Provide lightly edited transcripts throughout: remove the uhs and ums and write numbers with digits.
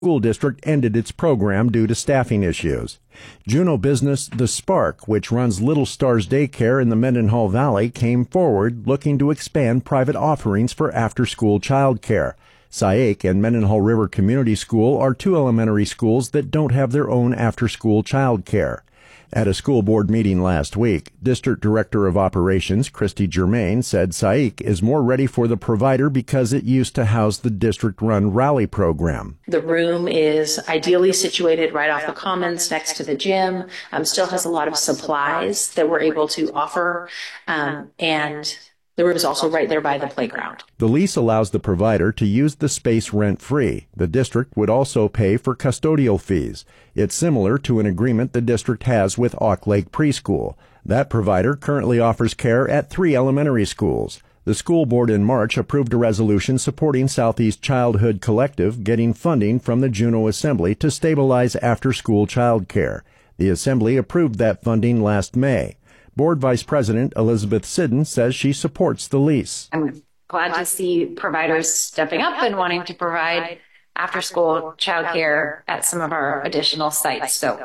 school district ended its program due to staffing issues. Juneau business The Spark, which runs Little Stars Daycare in the Mendenhall Valley, came forward looking to expand private offerings for after-school childcare. Syake and Mendenhall River Community School are two elementary schools that don't have their own after-school childcare. At a school board meeting last week, District Director of Operations Christy Germain said Syake is more ready for the provider because it used to house the district-run Rally program. The room is ideally situated right off the commons next to the gym, still has a lot of supplies that we're able to offer, and the room is also right there by the playground. The lease allows the provider to use the space rent-free. The district would also pay for custodial fees. It's similar to an agreement the district has with Auk Lake Preschool. That provider currently offers care at 3 elementary schools. The school board in March approved a resolution supporting Southeast Childhood Collective getting funding from the Juneau Assembly to stabilize after-school childcare. The Assembly approved that funding last May. Board Vice President Elizabeth Sidden says she supports the lease. I'm glad to see providers stepping up and wanting to provide after-school childcare at some of our additional sites. So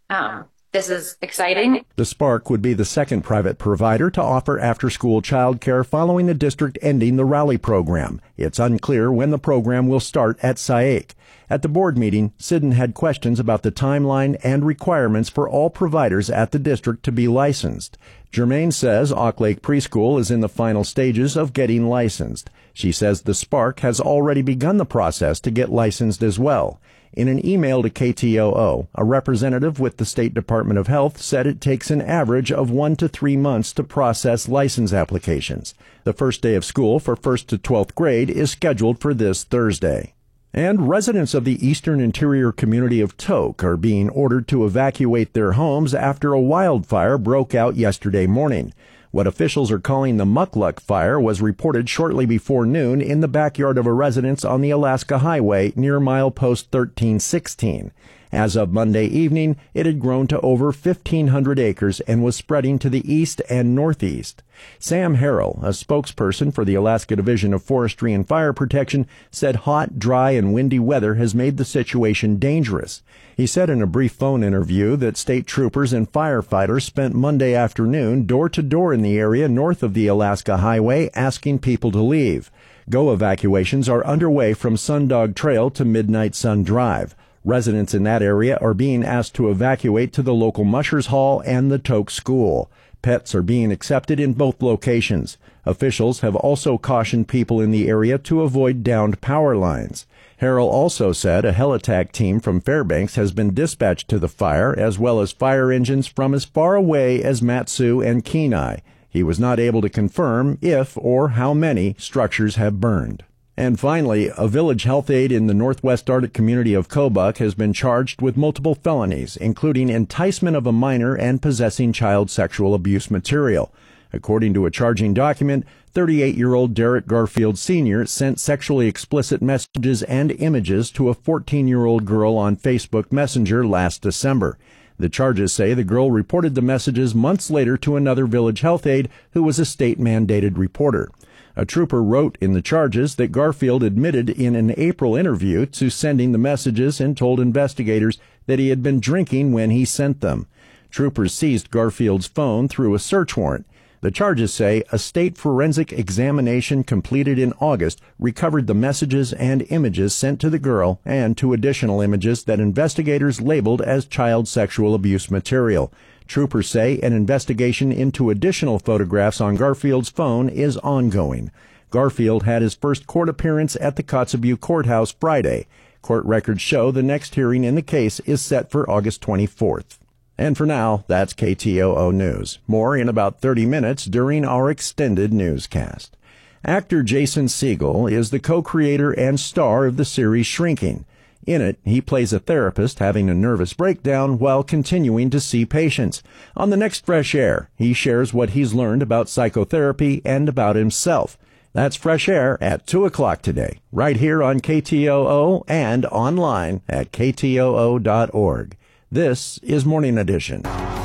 this is exciting. The Spark would be the second private provider to offer after-school childcare following the district ending the Rally program. It's unclear when the program will start at Syake. At the board meeting, Sidden had questions about the timeline and requirements for all providers at the district to be licensed. Germain says Auk Lake Preschool is in the final stages of getting licensed. She says the Spark has already begun the process to get licensed as well. In an email to KTOO, a representative with the State Department of Health said it takes an average of 1 to 3 months to process license applications. The first day of school for 1st to 12th grade is scheduled for this Thursday. And residents of the eastern interior community of Tok are being ordered to evacuate their homes after a wildfire broke out yesterday morning. What officials are calling the Mukluk fire was reported shortly before noon in the backyard of a residence on the Alaska Highway near milepost 1316. As of Monday evening, it had grown to over 1,500 acres and was spreading to the east and northeast. Sam Harrell, a spokesperson for the Alaska Division of Forestry and Fire Protection, said hot, dry, and windy weather has made the situation dangerous. He said in a brief phone interview that state troopers and firefighters spent Monday afternoon door-to-door in the area north of the Alaska Highway asking people to leave. Go evacuations are underway from Sundog Trail to Midnight Sun Drive. Residents in that area are being asked to evacuate to the local Mushers Hall and the Tok School. Pets are being accepted in both locations. Officials have also cautioned people in the area to avoid downed power lines. Harrell also said a helitack team from Fairbanks has been dispatched to the fire, as well as fire engines from as far away as Mat-Su and Kenai. He was not able to confirm if or how many structures have burned. And finally, a village health aide in the northwest Arctic community of Kobuk has been charged with multiple felonies, including enticement of a minor and possessing child sexual abuse material. According to a charging document, 38-year-old Derek Garfield Sr. sent sexually explicit messages and images to a 14-year-old girl on Facebook Messenger last December. The charges say the girl reported the messages months later to another village health aide who was a state-mandated reporter. A trooper wrote in the charges that Garfield admitted in an April interview to sending the messages and told investigators that he had been drinking when he sent them. Troopers seized Garfield's phone through a search warrant. The charges say a state forensic examination completed in August recovered the messages and images sent to the girl and 2 additional images that investigators labeled as child sexual abuse material. Troopers say an investigation into additional photographs on Garfield's phone is ongoing. Garfield had his first court appearance at the Kotzebue Courthouse Friday. Court records show the next hearing in the case is set for August 24th. And for now, that's KTOO News. More in about 30 minutes during our extended newscast. Actor Jason Segel is the co-creator and star of the series Shrinking. In it, he plays a therapist having a nervous breakdown while continuing to see patients. On the next Fresh Air, he shares what he's learned about psychotherapy and about himself. That's Fresh Air at 2 o'clock today, right here on KTOO and online at ktoo.org. This is Morning Edition.